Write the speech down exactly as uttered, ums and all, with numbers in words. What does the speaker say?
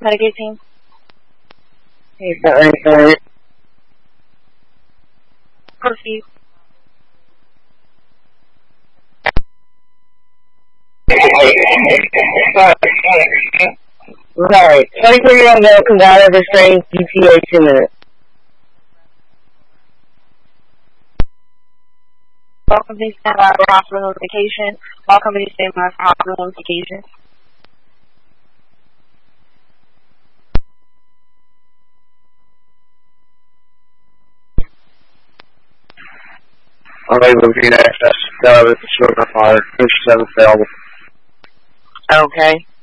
Medicaid team. He's not ready for it. Proceed. Alright, twenty-three-year-old male comes out of restraint, G P A, two minutes. All companies stand by for hospital notification. All companies stand by for hospital notification. Alright, we'll get access. Uh, with the short fire. Push seven available. Okay.